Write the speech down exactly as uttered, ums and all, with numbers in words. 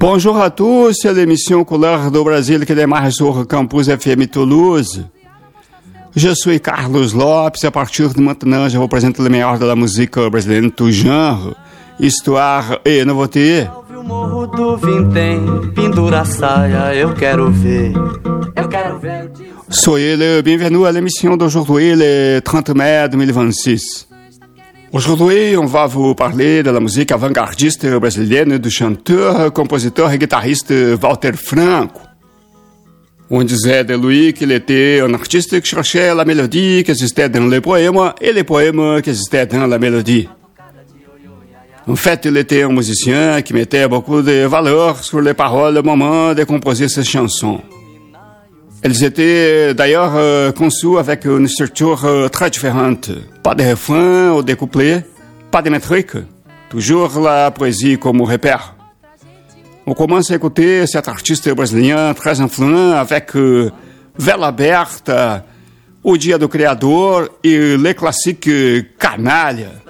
Bonjour à tous, c'est l'émission Couleur do Brasil qui démarre sur Campus F M Toulouse. Je suis Carlos Lopes e a partir de maintenant je vous présente le meilleur de la musique brésilienne tout genre, histoire et nouveauté. O morro do Vintém, pendura a saia, eu quero ver. Eu quero ver. Soyez le bienvenue à l'émission d'aujourd'hui, le trente mai deux mille vingt-six. Aujourd'hui, on va vous parler de la musique avant-gardiste brésilienne du chanteur, compositeur et guitariste Walter Franco. On disait de lui qu'il était un artiste qui cherchait la mélodie qui existait dans les poèmes et les poèmes qui existaient dans la mélodie. En fait, il était un musicien qui mettait beaucoup de valeur sur les paroles au moment de composer ses chansons. Elles étaient d'ailleurs euh, conçues avec une structure euh, très différente. Pas de refrain ou de couplets, pas de métrique, toujours la poésie comme repère. On commence à écouter cet artiste brésilien très influent avec euh, Vela Aberta, O Dia do Criador et les classiques Canalha.